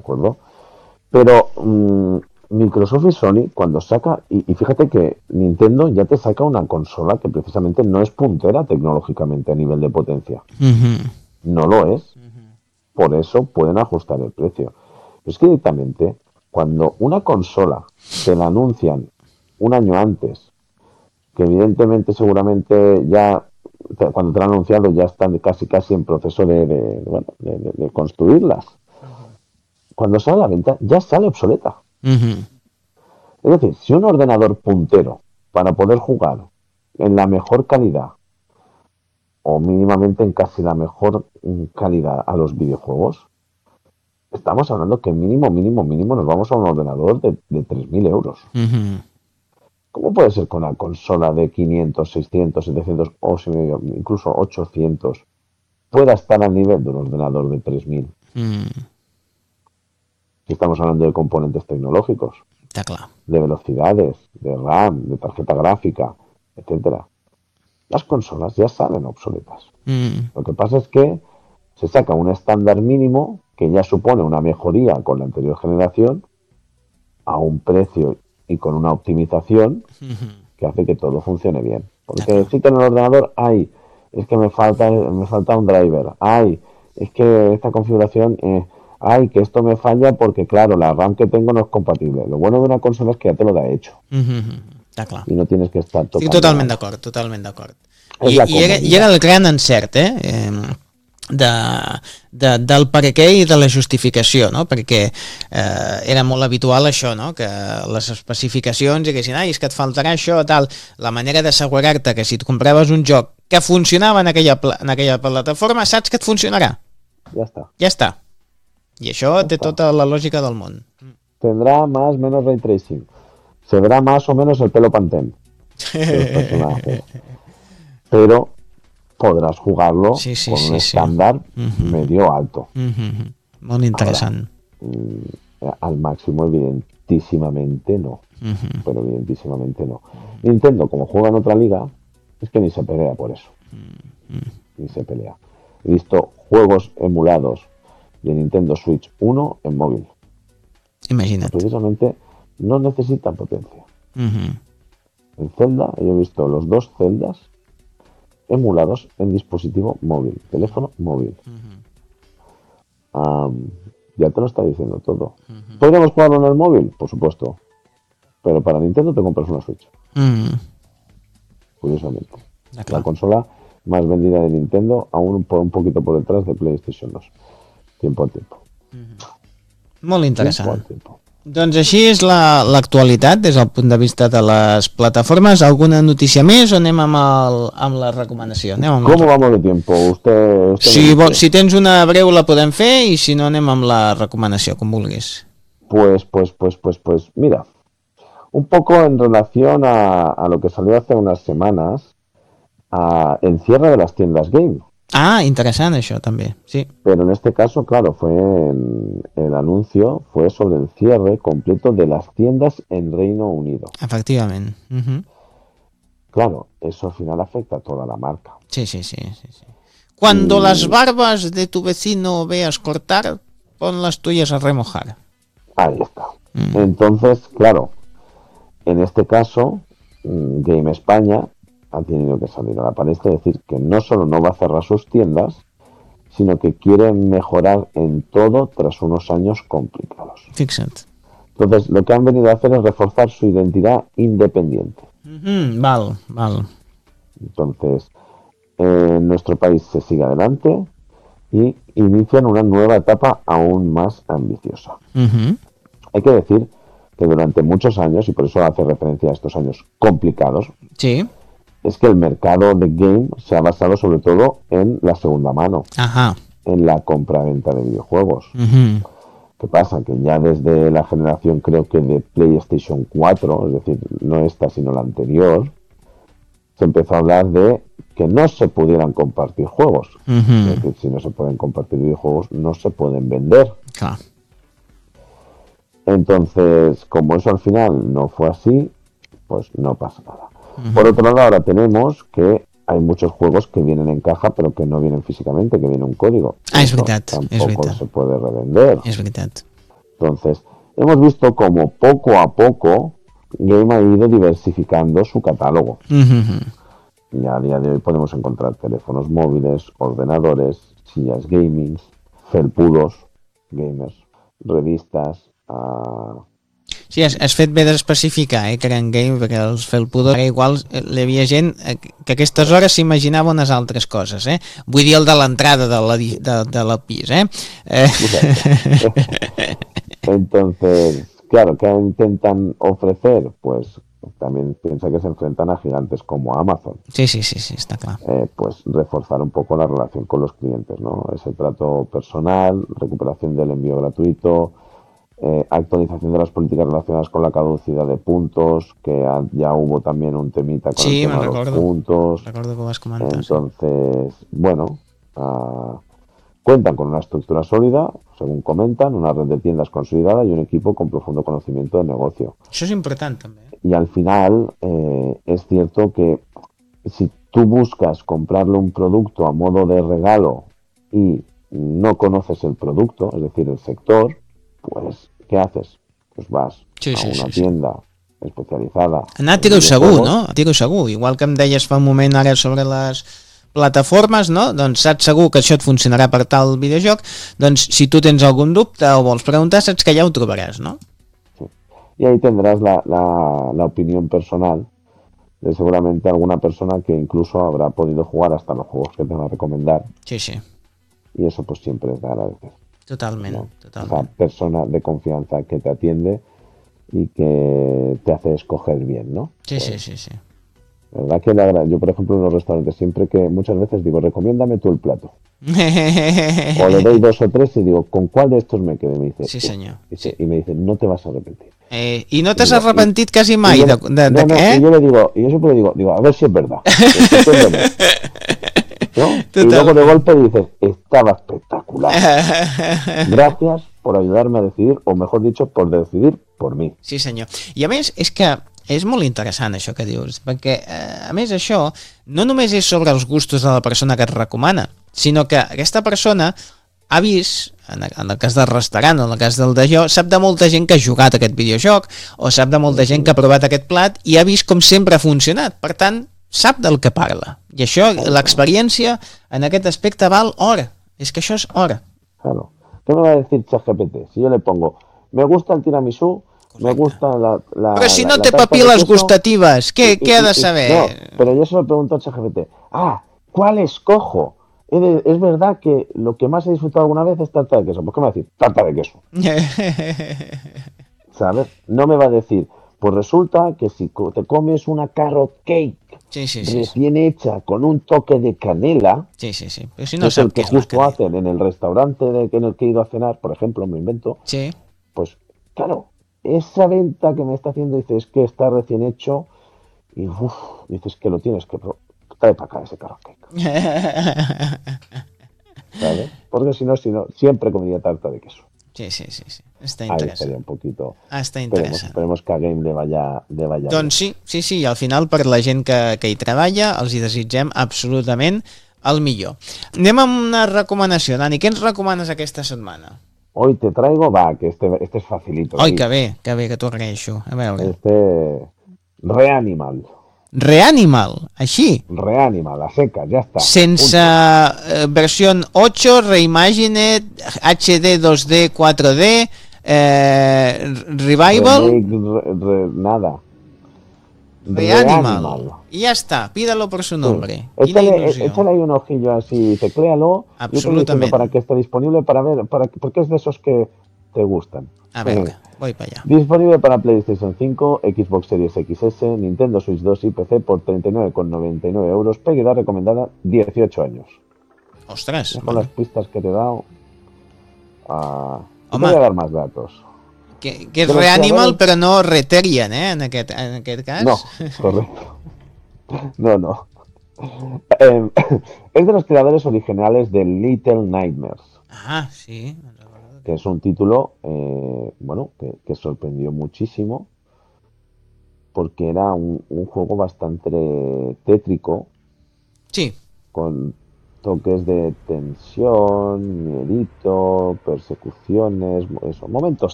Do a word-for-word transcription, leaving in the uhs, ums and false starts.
acuerdo. Pero mmm, Microsoft y Sony, cuando saca, y, y fíjate que Nintendo ya te saca una consola que precisamente no es puntera tecnológicamente a nivel de potencia. Uh-huh. No lo es. Uh-huh. Por eso pueden ajustar el precio. Pero es que directamente, cuando una consola te la anuncian un año antes, que evidentemente seguramente ya, cuando te la han anunciado, ya están casi casi en proceso de, de, bueno, de, de, de construirlas. Uh-huh. Cuando sale a la venta, ya sale obsoleta. Uh-huh. Es decir, si un ordenador puntero para poder jugar en la mejor calidad o mínimamente en casi la mejor calidad a los videojuegos, estamos hablando que mínimo, mínimo, mínimo nos vamos a un ordenador de, de tres mil euros. Uh-huh. ¿Cómo puede ser que una consola de quinientos, seiscientos, setecientos o incluso ochocientos pueda estar al nivel de un ordenador de tres mil? Uh-huh. Si estamos hablando de componentes tecnológicos, está claro, de velocidades, de RAM, de tarjeta gráfica, etcétera. Las consolas ya salen obsoletas. Mm. Lo que pasa es que se saca un estándar mínimo que ya supone una mejoría con la anterior generación a un precio y con una optimización mm-hmm. que hace que todo funcione bien. Porque decir que en el ordenador, ay, es que me falta, me falta un driver, ay, es que esta configuración, eh, ay, que esto me falla porque, claro, la RAM que tengo no es compatible. Lo bueno de una consola es que ya te lo da hecho. Mm-hmm. Està clar. I no tienes que estar tocant. Estic totalment d'acord, totalment d'acord. I, i, era, I era el gran encert, eh? eh de, de, del per què i de la justificació, no? Perquè eh, era molt habitual això, no? Que les especificacions diguessin, ai, és que et faltarà això, tal. La manera d'assegurar-te que si et compraves un joc que funcionava en aquella, en aquella plataforma, saps que et funcionarà. Ja està. Ja està. I això ja té està. Tota la lògica del món. Tendrá más o menos ray tracing. Se verá más o menos el pelo Pantene de los personajes. Pero podrás jugarlo sí, sí, con sí, un sí. estándar uh-huh. medio alto. Uh-huh. Molt interessant. Ahora, al máximo, evidentísimamente no. Uh-huh. Pero evidentísimamente no. Uh-huh. Nintendo, como juega en otra liga, es que ni se pelea por eso. Uh-huh. Ni se pelea. He visto juegos emulados de Nintendo Switch uno en móvil. Imagínate. Precisamente no necesitan potencia. Uh-huh. En Zelda, yo he visto los dos Zeldas emulados en dispositivo móvil, teléfono móvil. Uh-huh. Um, ya te lo está diciendo todo. Uh-huh. ¿Podríamos jugarlo en el móvil? Por supuesto. Pero para Nintendo te compras una Switch. Uh-huh. Curiosamente. La consola más vendida de Nintendo, aún por un poquito por detrás de PlayStation dos. Tiempo al tiempo. Uh-huh. Molt interessant. Tiempo al tiempo. Doncs així és la, l'actualitat des del punt de vista de les plataformes. ¿Alguna notícia més o anem amb, el, amb la recomanació? Anem amb ¿Cómo el... vamos de tiempo? Usted, usted si, bo, si tens una breu la podem fer i si no anem amb la recomanació, com vulguis. Pues, pues, pues, pues, pues, mira, un poco en relación a, a lo que salió hace unas semanas, a el cierre de las tiendas game. Ah, interessant això també, sí. Pero en este caso, claro, fue en, el anuncio fue sobre el cierre completo de las tiendas en Reino Unido. Efectivament. Uh-huh. Claro, eso al final afecta a toda la marca. Sí, sí, sí, sí, sí. Cuando y... las barbas de tu vecino veas cortar, pon las tuyas a remojar. Ahí está. Uh-huh. Entonces, claro, en este caso, Game España ha tenido que salir a la palestra y decir que no solo no va a cerrar sus tiendas, sino que quiere mejorar en todo tras unos años complicados. Fixa't. Entonces, lo que han venido a hacer es reforzar su identidad independiente. Mm-hmm. Val, val. Entonces, eh, nuestro país se sigue adelante y inician una nueva etapa aún más ambiciosa. Mm-hmm. Hay que decir que durante muchos años, y por eso hace referencia a estos años complicados, sí, es que el mercado de game se ha basado sobre todo en la segunda mano, ajá, en la compra-venta de videojuegos. Uh-huh. ¿Qué pasa? Que ya desde la generación, creo que de PlayStation cuatro, es decir, no esta sino la anterior, se empezó a hablar de que no se pudieran compartir juegos. Uh-huh. Es decir, si no se pueden compartir videojuegos, no se pueden vender. Claro. Entonces, como eso al final no fue así, pues no pasa nada. Uh-huh. Por otro lado, ahora tenemos que hay muchos juegos que vienen en caja pero que no vienen físicamente, que viene un código. Ah, és veritat. Tampoco és veritat. se puede revender. És veritat. Entonces, hemos visto como poco a poco Game ha ido diversificando su catálogo. Uh-huh. Y a día de hoy podemos encontrar teléfonos móviles, ordenadores, sillas gaming, felpudos, gamers, revistas... Uh... Sí, has, has fet bé d'especificar, eh, que eren game, perquè els felpudos igual hi havia gent que a aquestes hores s'imaginava unes altres coses, eh? Vull dir el de l'entrada de la, de, de la pis, eh? eh... Entonces, claro, ¿qué intentan ofrecer? Pues también piensa que se enfrentan a gigantes como Amazon. Sí, sí, sí, sí, está claro. Eh, pues reforzar un poco la relación con los clientes, ¿no? Ese trato personal, recuperación del envío gratuito, eh, actualización de las políticas relacionadas con la caducidad de puntos, que ya hubo también un temita con sí, el tema de los puntos. Recuerdo que vas comentar. Entonces, sí. bueno... Uh, Cuentan con una estructura sólida, según comentan, una red de tiendas consolidada y un equipo con profundo conocimiento del negocio. Eso es importante también. Y al final, eh, es cierto que si tú buscas comprarle un producto a modo de regalo y no conoces el producto, es decir, el sector, pues, ¿qué haces? Pues vas sí, a sí, una sí, tienda sí. especializada. Anar a tiro segur, no? A tiro segur. Igual que em deies fa un moment ara sobre les... plataformes, no? Doncs saps segur que això et funcionarà per tal videojoc, doncs si tu tens algun dubte o vols preguntar, saps que ja ho trobaràs, no? Sí. Y ahí tendrás la, la, la opinión personal de seguramente alguna persona que incluso habrá podido jugar hasta los juegos que te van a recomendar. Sí, sí. Y eso pues siempre es de agradecer. Totalment, ¿no? totalment. Esa persona de confianza que te atiende y que te hace escoger bien, ¿no? Sí, pues, sí, sí, sí. ¿Verdad que la, yo, por ejemplo, en los restaurantes, siempre que muchas veces digo, recomiéndame tú el plato. O le doy dos o tres y digo, ¿con cuál de estos me quedé? Y me dice, sí, senyor. Y, sí. y me dice, no te vas a arrepentir. Eh, ¿Y no te has arrepentit quasi mai? Yo, de, de, no, de, no, eh? y yo le digo, y yo siempre le digo, digo, a ver si es verdad. ¿No? Y luego de golpe dices, estaba espectacular. Gracias por ayudarme a decidir, o mejor dicho, por decidir por mi. Sí, senyor. I a més, és que és molt interessant això que dius, perquè eh, a més això no només és sobre els gustos de la persona que et recomana, sinó que aquesta persona ha vist, en el cas del restaurant, en el cas del d'allò, sap de molta gent que ha jugat a aquest videojoc, o sap de molta gent que ha provat aquest plat i ha vist com sempre ha funcionat. Per tant, sap del que parla. I això, l'experiència en aquest aspecte val hora. És que això és hora. Claro. ¿Qué me va a decir ChatGPT? Si yo le pongo, me gusta el tiramisú, correcte, me gusta la... la pero si la, no la te papilas gustativas, ¿qué, y, ¿qué ha de saber? No, pero yo se lo pregunto a ChatGPT. Ah, ¿cuál escojo? Es verdad que lo que más he disfrutado alguna vez es tarta de queso. ¿Por qué me va a decir tarta de queso? ¿Sabes? No me va a decir, pues resulta que si te comes una carrot cake sí, sí, sí, recién sí. hecha con un toque de canela, sí, sí, sí. Pero si no es el que justo hacen en el restaurante de, en el que he ido a cenar, por ejemplo, me invento, sí. Pues claro, esa venta que me está haciendo, dice, es que está recién hecho y uff, dices que lo tienes que probar. Trae para acá ese carrot cake. ¿Sabes? Porque si no, si no, siempre comería tarta de queso. Sí, sí, sí, sí. Està interessant. Ahí estaría un poquito. Ah, està esperemos, interessant. Esperemos que a Game le vaya, le vaya doncs bien. sí, sí, sí, i al final per la gent que, que hi treballa els hi desitgem absolutament el millor. Anem amb una recomanació. Dani, què ens recomanes aquesta setmana? Hoy te traigo, va, que este, este es facilito. Ai, que bé, que bé, que t'ho agraeixo. A veure. Este... Reanimal. Reanimal, així? Reanimal, a secas, ya está. Sense eh, versión ocho, Reimagined, H D, dos D, cuatro D, eh, Revival. Remake, re, re, nada. Reanimal. Reanimal. Y ya está, pídalo por su nombre. Sí. Échale, échale ahí un ojillo así, tecléalo. Absolutamente. Para que esté disponible para ver, para, porque es de esos que te gustan. A ver, venga, voy para allá. Disponible para PlayStation cinco, Xbox Series X S, Nintendo Switch dos y P C por treinta y nueve con noventa y nueve euros. Pegada recomendada dieciocho años. Ostras. Con vale. Las pistas que te he dado. Uh, te voy a dar más datos. Que, que és Reanimal, però no Reterian, eh, en aquest, en aquest cas. No, correcto. No, no. Eh, es de los creadores originales de Little Nightmares. Ah, sí. Que es un título, eh, bueno, que, que sorprendió muchísimo porque era un, un juego bastante tétrico. Sí. Con toques de tensión, miedito, persecuciones, eso, momentos